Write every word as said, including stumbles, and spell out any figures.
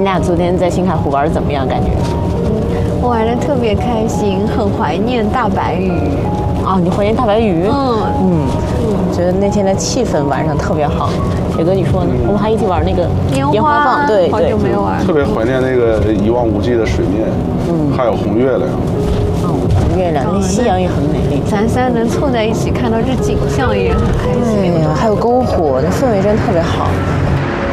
俩昨天在新海湖玩的怎么样？感觉？ 我玩的特别开心，很怀念大白鱼。 哦，你怀念大白鱼？ 嗯嗯，我觉得那天的气氛晚上特别好。铁哥，你说呢？我们还一起玩那个烟花放，对好久没玩。 特别怀念那个一望无际的水面，嗯，还有红月亮。 哦，红月亮，那夕阳也很美丽。 咱仨能凑在一起看到这景象也很开心。 对呀，还有篝火，那氛围真特别好。